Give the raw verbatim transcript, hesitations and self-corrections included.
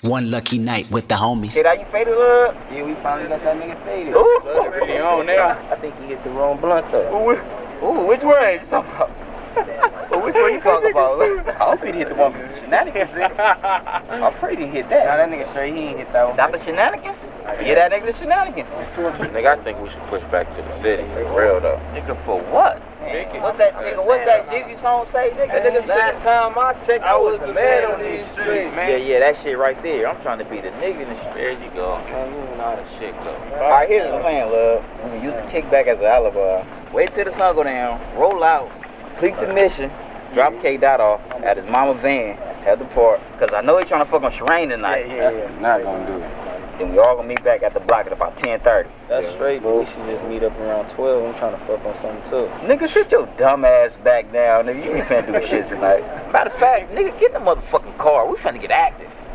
One lucky night with the homies. Hey, that you faded up? Yeah, we finally got that nigga faded. Ooh. He on now. I think he hit the wrong blunt though. Ooh, ooh, which one you talking about? Well, which one you talking about? I hope he hit the one with the shenanigans. I pray he hit that. Nah, that nigga straight, he ain't hit that one. Not the shenanigans? Yeah, that nigga the shenanigans. Nigga, I think we should push back to the city. For real though. Nigga, for what? Man, What's that nigga? What's that Jeezy song say, nigga? Nigga, Last time I checked, I was the man on these streets, man. Yeah, yeah, that shit right there. I'm trying to be the nigga in the street. There you go. Man, you know how the shit go. Alright, here's the plan, love. We can use the kickback as an alibi. Wait till the sun go down, roll out, complete the mission, drop K Dot off at his mama van at the park. Cause I know he's trying to fuck on Sherane tonight. Yeah, yeah, yeah. Not gonna do it. Then we all gonna meet back at the block at about ten thirty. That's straight, but we should just meet up around twelve. I'm trying to fuck on something too. Nigga, shut your dumb ass back down, nigga. You ain't finna do shit tonight. Matter of fact, nigga, get in the motherfucking car. We finna get active.